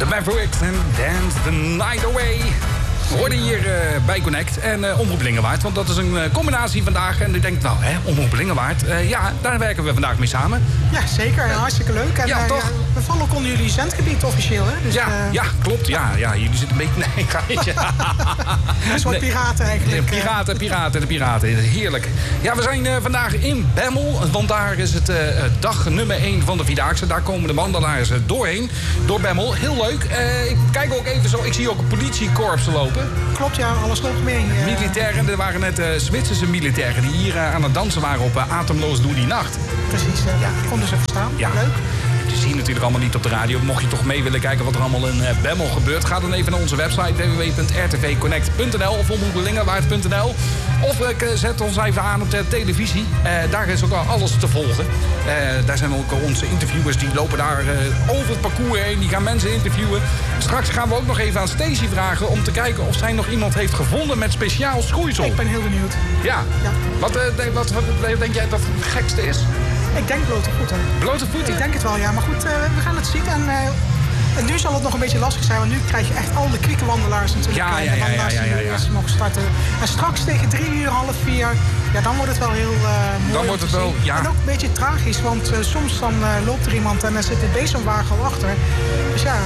Mavericks en Dance the Night Away. We hoorden hier bij Connect en Omroep Lingewaard. Want dat is een combinatie vandaag. En ik denk, nou, Omroep Lingewaard. Ja, daar werken we vandaag mee samen. Ja, zeker. Hartstikke leuk. En, ja, toch? We vallen ook onder jullie zendgebied officieel, hè? Dus, ja, klopt. Ja, jullie zitten een beetje... Nee, ga je. Een soort piraten eigenlijk. De piraten. Heerlijk. Ja, we zijn vandaag in Bemmel. Want daar is het dag nummer 1 van de Vierdaagse. Daar komen de wandelaars doorheen. Door Bemmel. Heel leuk. Ik kijk ook even zo. Ik zie ook een politiekorps lopen. Klopt, ja. Alles loopt mee. Militairen. Er waren net Zwitserse militairen die hier aan het dansen waren op Atemloos Doe die Nacht. Precies. Ja, konden ze verstaan. Ja. Leuk. Je ziet natuurlijk allemaal niet op de radio. Mocht je toch mee willen kijken wat er allemaal in Bemmel gebeurt, ga dan even naar onze website www.rtvconnect.nl of omroeplingewaard.nl. Of zet ons even aan op de televisie. Daar is ook al alles te volgen. Daar zijn ook onze interviewers die lopen daar over het parcours heen. Die gaan mensen interviewen. Straks gaan we ook nog even aan Stacey vragen om te kijken of zij nog iemand heeft gevonden met speciaal schoeisel. Ik ben heel benieuwd. Ja. Wat denk jij dat het gekste is? Ik denk blote voeten. Blote voeten? Ik denk het wel, ja. Maar goed, we gaan het zien. En nu zal het nog een beetje lastig zijn, want nu krijg je echt al de kwiekenwandelaars natuurlijk. Ja. Die mogen starten. En straks tegen 3 uur, half 4, ja, dan wordt het wel heel mooi. Dan wordt het wel, ja. En ook een beetje tragisch, want soms dan loopt er iemand en dan zit de bezemwagen al achter. Dus ja.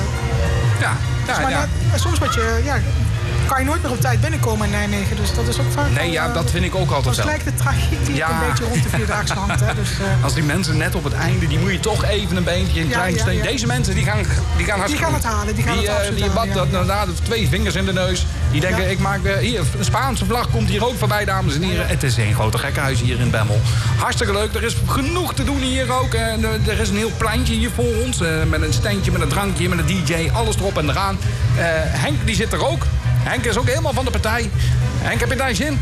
Soms word je, kan je nooit meer op tijd binnenkomen in Nijmegen. Dus dat is ook vaak... Nee, dat vind ik ook altijd wel. Dat lijkt de tragiek die een beetje rond de Vierdaagse hangt. Hè. Dus, als die mensen net op het einde, die moet je toch even een beentje in klein steen. Deze mensen, die gaan hartstikke Die gaan het halen. Die gaan het absoluut halen. 2 vingers in de neus. Die denken, ik maak... Hier, een Spaanse vlag komt hier ook voorbij, dames en heren. Het is een grote gekkenhuis hier in Bemmel. Hartstikke leuk. Er is genoeg te doen hier ook. Er is een heel pleintje hier voor ons. Met een standje, met een drankje, met een DJ. Alles erop en eraan. Henk, die zit er ook. Henk is ook helemaal van de partij. Henk, heb je daar zin?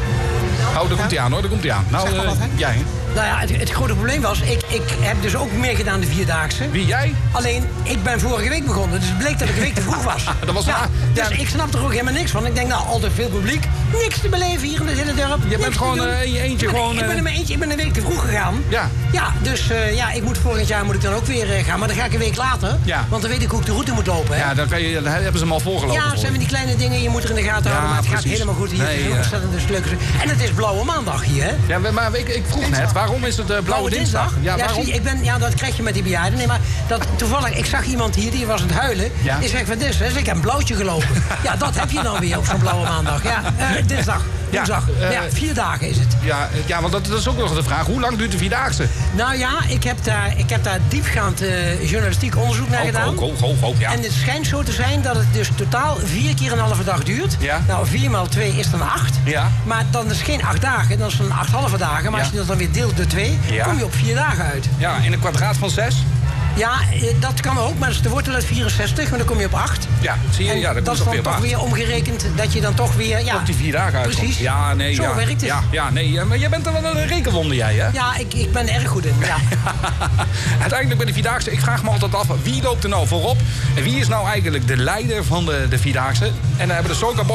Oh, daar komt hij aan hoor, daar komt hij aan. Nou, jij. Nou ja, het grote probleem was, ik heb dus ook meegedaan de Vierdaagse. Wie, jij? Alleen, ik ben vorige week begonnen, dus het bleek dat ik een week te vroeg was. Dat was dus ik snap er ook helemaal niks van. Ik denk, nou, altijd veel publiek. Niks te beleven hier in het hele dorp. Je bent gewoon in je eentje gewoon... Ik ben in mijn eentje, ik ben een week te vroeg gegaan. Ja. Ja, dus ik moet volgend jaar ik dan ook weer gaan. Maar dan ga ik een week later. Ja. Want dan weet ik hoe ik de route moet lopen. Hè? Ja, dan hebben ze hem al voorgelopen. Ja, zijn van die kleine dingen. Je moet er in de gaten houden. Maar het gaat helemaal goed hier. Het is ontzettend dus leuk. En het is Blauwe Maandag hier, hè? Ja, maar ik vroeg net, waarom is het Blauwe Dinsdag? Ja, waarom? Dat krijg je met die bejaarden. Nee, maar toevallig, ik zag iemand hier, die was aan het huilen. Ja. Die zegt, wat is het? Ik heb een blauwtje gelopen. Ja, dat heb je dan weer op zo'n Blauwe Maandag. Ja, dinsdag. Woensdag. 4 dagen is het. Ja, want dat is ook nog de vraag. Hoe lang duurt de Vierdaagse? Nou ja, ik heb daar diepgaand journalistiek onderzoek naar gedaan. Ja. En het schijnt zo te zijn dat het dus totaal 4 keer een halve dag duurt. Ja. Nou, 4 maal 2 is dan 8. Ja. Maar dan is geen 8 dagen, dan is het 8 halve dagen. Maar als je dat dan weer deelt door 2, kom je op 4 dagen uit. Ja, in een kwadraat van 6? Ja, dat kan ook, maar dat is de wortel uit 64, maar dan kom je op 8. Ja, zie je, en dat is dan toch weer omgerekend dat je dan toch weer... Ja, op die 4 dagen uitkomt. Precies. Ja, nee, zo werkt het. Maar jij bent er wel een rekenwonder, jij, hè? Ja, ik ben er erg goed in, ja. Uiteindelijk bij de Vierdaagse, ik vraag me altijd af, wie loopt er nou voorop? En wie is nou eigenlijk de leider van de Vierdaagse? En dan hebben de Soca Boys